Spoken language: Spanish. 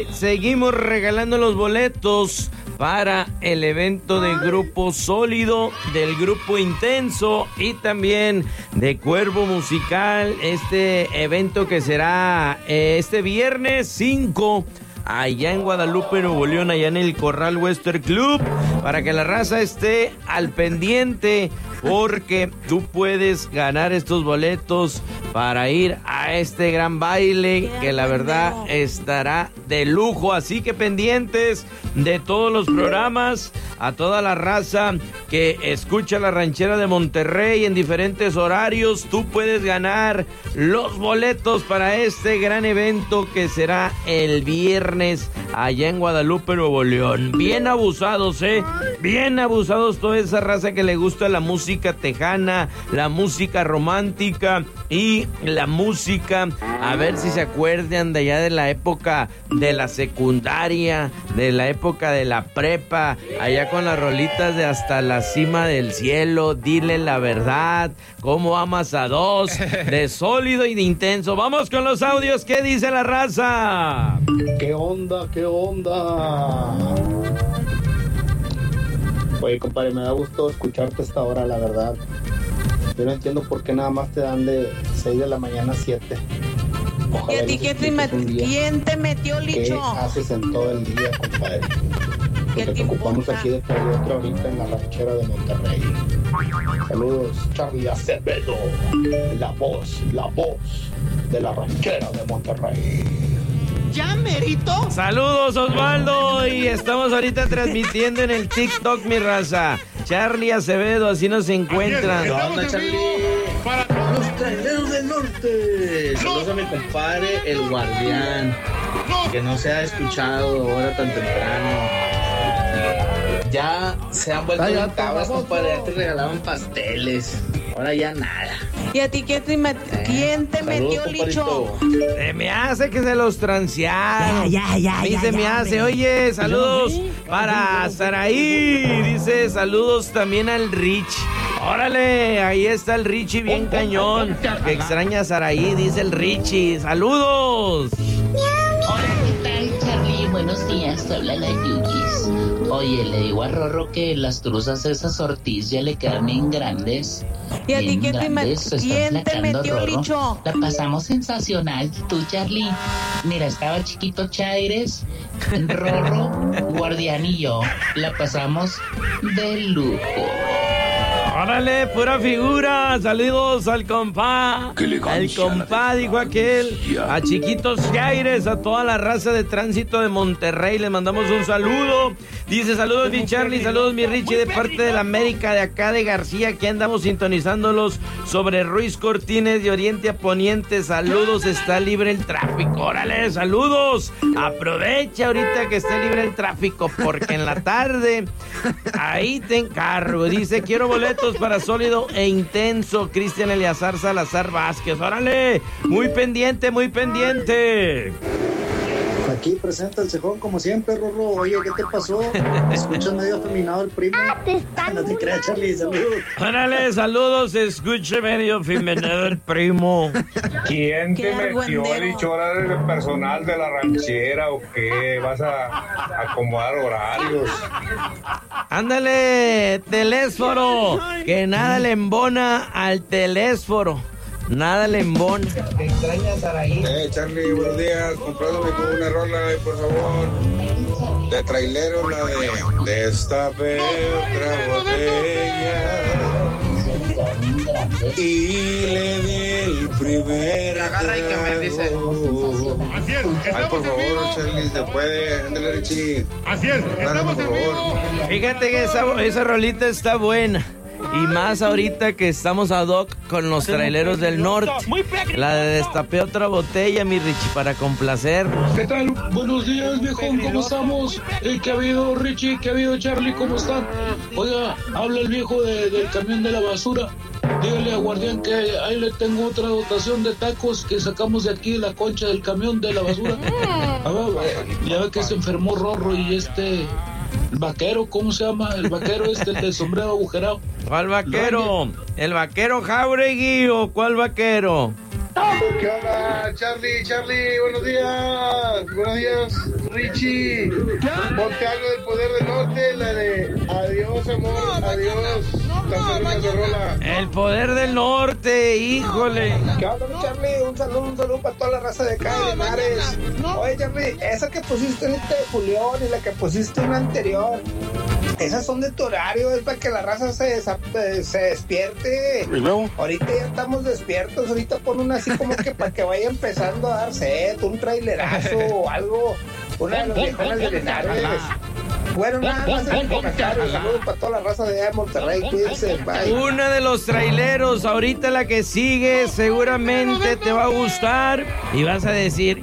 seguimos regalando los boletos para el evento de Grupo Sólido, del Grupo Intenso y también de Cuervo Musical. Este evento que será este viernes 5 allá en Guadalupe, Nuevo León, allá en el Corral Western Club, para que la raza esté al pendiente, porque tú puedes ganar estos boletos para ir a este gran baile que la verdad estará de lujo. Así que pendientes de todos los programas, a toda la raza que escucha La Ranchera de Monterrey en diferentes horarios, tú puedes ganar los boletos para este gran evento que será el viernes allá en Guadalupe, Nuevo León. Bien abusados, bien abusados toda esa raza que le gusta la música tejana, la música romántica y la música, a ver si se acuerdan de allá de la época de la secundaria, de la época de la prepa, allá con las rolitas de Hasta la Cima del Cielo, Dile la Verdad, Cómo Amas a Dos, de Sólido y de Intenso. Vamos con los audios, ¿qué dice la raza? ¿Qué onda? ¿Qué onda? Oye, compadre, me da gusto escucharte hasta ahora, la verdad. Yo no entiendo por qué nada más te dan de 6 de la mañana a 7. ¿Y a ti quién te metió, Licho? ¿Qué haces en todo el día, compadre? Porque te ocupamos aquí de otro ahorita en La Ranchera de Monterrey. Saludos, Charlie Acevedo, la voz de La Ranchera de Monterrey. ¿Ya, merito? Saludos, Osvaldo, y estamos ahorita transmitiendo en el TikTok, mi raza. Charlie Acevedo, así nos encuentran. ¿Qué onda, Charlie? Para los Traileros del Norte. Saludos a mi compadre, el Guardián, que no se ha escuchado ahora tan temprano. Ya se han vuelto tabas, compadre. Antes regalaban pasteles, ahora ya nada. ¿Y a ti quién te metió, Licho? Se me hace que se los transearon. Ya. Se me hace. Oye, saludos para Saraí. Dice, saludos también al Rich. Órale, ahí está el Richie bien cañón. Que extraña a Saraí, dice el Richie. Saludos. Hola, ¿qué tal, Charlie? Buenos días, habla la Yuyis. Oye, le digo a Rorro que las truzas esas Ortiz ya le quedan bien grandes. ¿Y a ti quién te metió, Rorro. Licho? La pasamos sensacional, tú, Charlie. Mira, estaba Chiquito Chaires, Rorro, Guardián y yo. La pasamos de lujo. Órale, pura figura. Saludos al compa. El compa, dijo aquel. A Chiquitos Chaires, a toda la raza de tránsito de Monterrey. Les mandamos un saludo. Dice, saludos mi Charlie, saludos mi Richie, de parte de la América, de acá de García, que andamos sintonizándolos sobre Ruiz Cortines, de Oriente a Poniente. Saludos, está libre el tráfico. Órale, saludos. Aprovecha ahorita que esté libre el tráfico, porque en la tarde ahí te encargo. Dice, quiero boletos para Sólido e Intenso, Cristian Eleazar Salazar Vázquez. Órale, muy pendiente, muy pendiente. Aquí presenta el cejón como siempre, Rorro. Oye, ¿qué te pasó? Escuchas medio afeminado el primo. No te creas, Charlie, saludos. Órale, saludos, escuche medio afeminado el primo. ¿Quién te metió, Licho? ¿Ahora eres el personal de La Ranchera o qué? ¿Vas a acomodar horarios? Ándale, telésforo, que nada le embona al telésforo. Nada le embona. Te extrañas a ahí. Charlie, buenos días. Comprándome con una rola, por favor. De trailero, la de destapé otra botella y le di el primer. Agarra y que me dice. Así es. Ay, por favor, Charlie, se puede. Ándale, Richie. Así es. Estamos por favor. Fíjate que esa rolita está buena. Y más ahorita que estamos ad hoc con los traileros del norte. La de destapé otra botella, mi Richie, para complacer. ¿Qué tal? Buenos días, viejón, ¿cómo estamos? ¿Qué ha habido, Richie? ¿Qué ha habido, Charlie? ¿Cómo están? Oiga, habla el viejo del camión de la basura. Dígale a Guardián que ahí le tengo otra dotación de tacos que sacamos de aquí de la concha del camión de la basura. Ya ve que se enfermó Rorro y el vaquero, ¿cómo se llama? El vaquero el de sombrero agujerado. ¿Cuál vaquero? ¿El vaquero Jauregui o cuál vaquero? ¿Qué onda, Charlie? Buenos días, Richie. Ponte algo del Poder del Norte, la de adiós, amor, adiós. El Poder del Norte, híjole. ¿Qué onda, Charlie? Un saludo para toda la raza de acá de Mares. Oye, Charlie, esa que pusiste en este de Julián y la que pusiste en la anterior, esas son de tu horario, es para que la raza se despierte. Ahorita ya estamos despiertos, ahorita pon una así como que para que vaya empezando a dar sed, un trailerazo o algo, una de las viejonas de Linares. Bueno, nada más en el comentario. Saludos para toda la raza de Monterrey. Cuídense, bye. Una de los traileros, ahorita la que sigue, seguramente te va a gustar y vas a decir,